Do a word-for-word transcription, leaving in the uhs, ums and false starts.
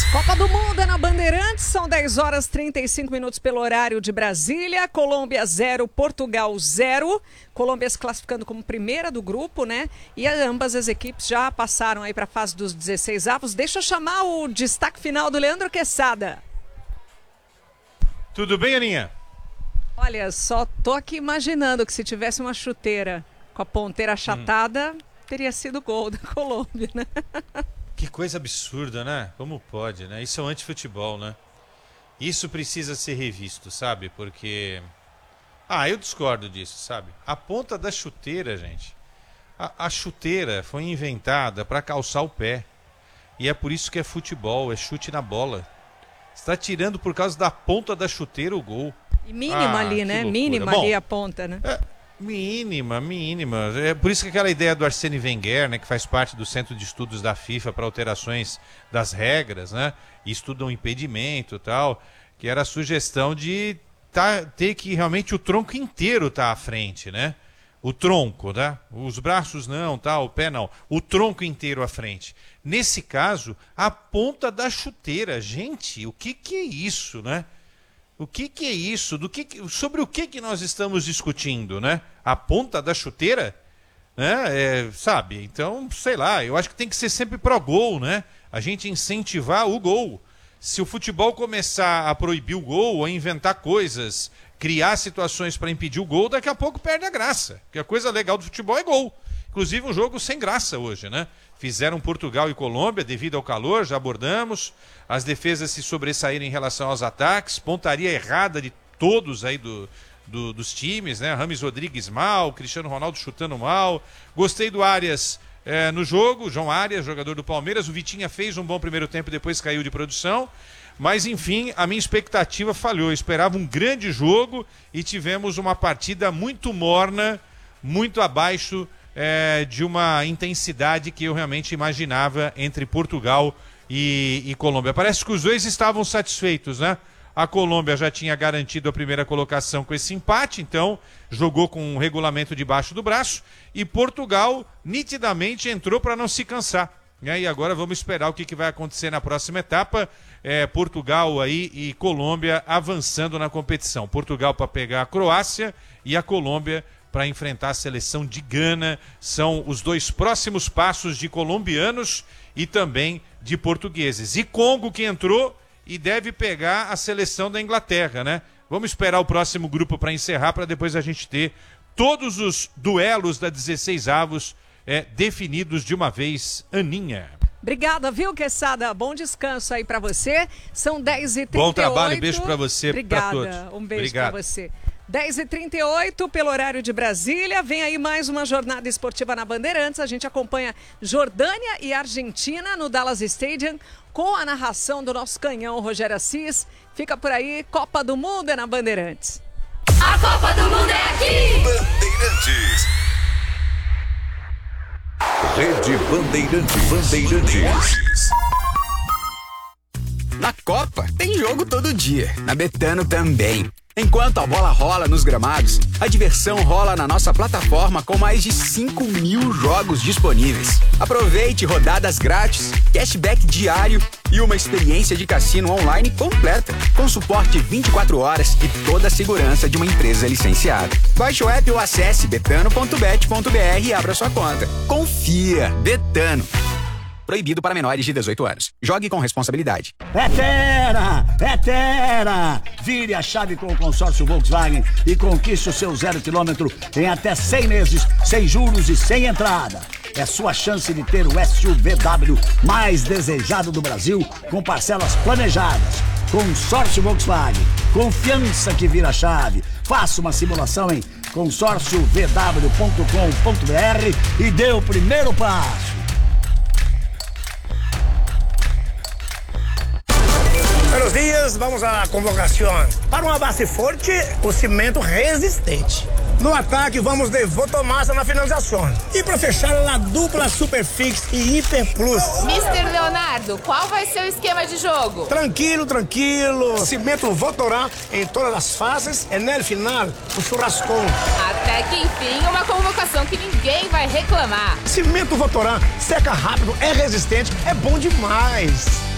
Copa do Mundo é na Bandeirantes, são dez horas e trinta e cinco minutos pelo horário de Brasília. Colômbia zero, Portugal zero. Colômbia se classificando como primeira do grupo, né? E ambas as equipes já passaram aí para a fase dos dezesseis avos. Deixa eu chamar o destaque final do Leandro Quesada. Tudo bem, Aninha? Olha, só tô aqui imaginando que se tivesse uma chuteira com a ponteira achatada, hum. teria sido gol da Colômbia, né? Que coisa absurda, né? Como pode, né? Isso é um antifutebol, né? Isso precisa ser revisto, sabe? Porque... Ah, eu discordo disso, sabe? A ponta da chuteira, gente. A, a chuteira foi inventada para calçar o pé. E é por isso que é futebol, é chute na bola. Você está tirando por causa da ponta da chuteira o gol. E mínima ah, ali, né? Loucura. Mínima Bom, ali a ponta, né? É... Mínima, mínima. É por isso que aquela ideia do Arsène Wenger, né, que faz parte do Centro de Estudos da FIFA para alterações das regras, né, e estuda um impedimento e tal, que era a sugestão de tá, ter que realmente o tronco inteiro tá à frente, né? O tronco, né? Os braços não, tá, o pé não. O tronco inteiro à frente. Nesse caso, a ponta da chuteira. Gente, o que que é isso, né? O que que é isso? Do que, sobre o que que nós estamos discutindo, né? A ponta da chuteira? Né? É, sabe? Então, sei lá, eu acho que tem que ser sempre pró-gol, né? A gente incentivar o gol. Se o futebol começar a proibir o gol, a inventar coisas, criar situações para impedir o gol, daqui a pouco perde a graça. Porque a coisa legal do futebol é gol. Inclusive um jogo sem graça hoje, né? Fizeram Portugal e Colômbia devido ao calor, já abordamos. As defesas se sobressaíram em relação aos ataques. Pontaria errada de todos aí do, do, dos times, né? Rames Rodrigues mal, Cristiano Ronaldo chutando mal. Gostei do Arias é, no jogo, João Arias, jogador do Palmeiras. O Vitinha fez um bom primeiro tempo, depois caiu de produção. Mas enfim, a minha expectativa falhou. Eu esperava um grande jogo e tivemos uma partida muito morna, muito abaixo É, de uma intensidade que eu realmente imaginava entre Portugal e, e Colômbia. Parece que os dois estavam satisfeitos, né? A Colômbia já tinha garantido a primeira colocação com esse empate, então jogou com um regulamento debaixo do braço, e Portugal nitidamente entrou para não se cansar. Né? E agora vamos esperar o que, que vai acontecer na próxima etapa. É, Portugal aí e Colômbia avançando na competição. Portugal para pegar a Croácia e a Colômbia para enfrentar a seleção de Gana. São os dois próximos passos de colombianos e também de portugueses. E Congo que entrou e deve pegar a seleção da Inglaterra, né? Vamos esperar o próximo grupo para encerrar, para depois a gente ter todos os duelos da dezesseis avos é, definidos de uma vez. Aninha. Obrigada, viu, Quesada? Bom descanso aí para você. São dez e trinta e oito. Bom trabalho, beijo para você, para todos. Obrigada, um beijo para você. dez e trinta e oito pelo horário de Brasília. Vem aí mais uma jornada esportiva na Bandeirantes. A gente acompanha Jordânia e Argentina no Dallas Stadium com a narração do nosso canhão Rogério Assis. Fica por aí, Copa do Mundo é na Bandeirantes. A Copa do Mundo é aqui! Bandeirantes. Rede Bandeirantes. Bandeirantes. Na Copa tem jogo todo dia, na Betano também. Enquanto a bola rola nos gramados, a diversão rola na nossa plataforma com mais de cinco mil jogos disponíveis. Aproveite rodadas grátis, cashback diário e uma experiência de cassino online completa, com suporte vinte e quatro horas e toda a segurança de uma empresa licenciada. Baixe o app ou acesse betano ponto bet ponto br e abra sua conta. Confia, Betano. Proibido para menores de dezoito anos. Jogue com responsabilidade. É Tera! É Tera! Vire a chave com o consórcio Volkswagen e conquiste o seu zero quilômetro em até cem meses, sem juros e sem entrada. É sua chance de ter o S U V W mais desejado do Brasil, com parcelas planejadas. Consórcio Volkswagen. Confiança que vira chave. Faça uma simulação em consórcio v w ponto com ponto b r e dê o primeiro passo. Buenos dias, vamos à convocação. Para uma base forte, o cimento resistente. No ataque, vamos de Votomassa na finalização. E para fechar, a dupla Superfix e Hiper Plus. mister Leonardo, qual vai ser o esquema de jogo? Tranquilo, tranquilo. Cimento Votorá em todas as fases e no final, o churrascão. Até que enfim, uma convocação que ninguém vai reclamar. Cimento Votorá seca rápido, é resistente, é bom demais.